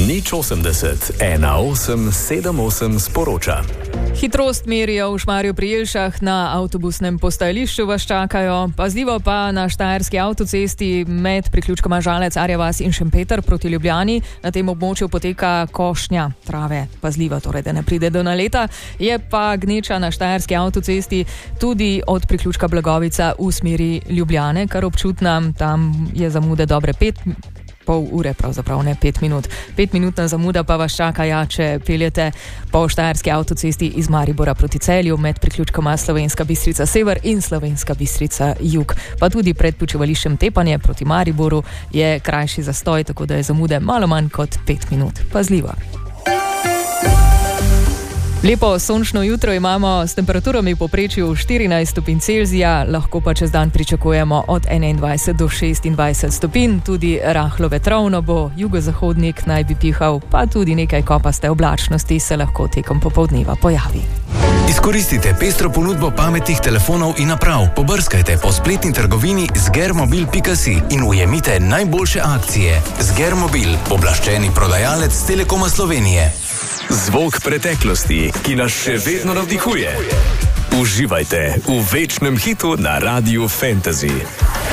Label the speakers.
Speaker 1: 080 1878 sporoča.
Speaker 2: Hitrost merijo v Šmarju pri Jelšah, na avtobusnem postajališču vas čakajo. Pazljivo pa na štajerski avtocesti med priključkoma Žalec, Arja vas in Šempeter proti Ljubljani. Na tem območju poteka košnja trave. Pazljivo torej, da ne pride do naleta. Je pa gneča na štajerski avtocesti tudi od priključka Blagovica v smeri Ljubljane, kar občutna. Tam je zamude dobre pol ure, pravzaprav ne 5 minut. 5-minutna zamuda pa vas čaka, če peljete po štajerski avtocesti iz Maribora proti Celju med priključkoma Slovenska Bistrica Sever in Slovenska Bistrica Jug. Pa tudi pred počivališčem Tepanje proti Mariboru je krajši zastoj, tako da je zamude malo manj kot 5 minut. Pazljivo. Lepo sončno jutro imamo s temperaturami v povprečju 14 stopinj Celzija, lahko pa čez dan pričakujemo od 21 do 26 stopinj, tudi rahlo vetrovno bo, jugozahodnik naj bi pihal, pa tudi nekaj kopaste oblačnosti se lahko tekom popoldneva pojavi.
Speaker 3: Izkoristite pestro ponudbo pametnih telefonov in naprav. Pobrskajte po spletni trgovini zgermobil.si in ujemite najboljše akcije. Zgermobil, pooblaščeni prodajalec Telekoma Slovenije.
Speaker 1: Zvok preteklosti, ki nas še vedno navdihuje. Uživajte v večnem hitu na Radiu Fantasy.